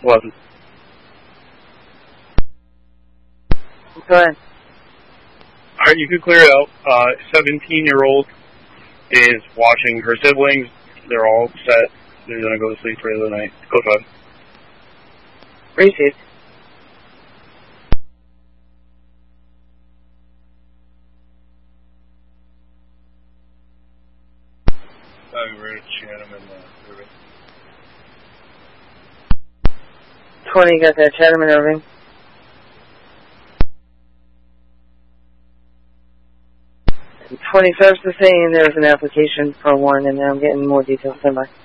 11. Go ahead. Alright, you can clear it out. 17-year-old is watching her siblings. They're all set. They're going to go to sleep for the night. Go ahead. Received. We're at Chatham and Irving. 20, got that. Chatham and Irving. 21st is saying there's an application for one, and I'm getting more details. Stand by.